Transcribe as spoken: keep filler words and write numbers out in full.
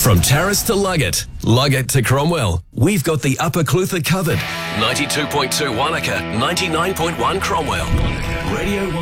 From Terrace to Luggett, Luggett to Cromwell, we've got the Upper Clutha covered. ninety-two point two Wanaka, ninety-nine point one Cromwell. Radio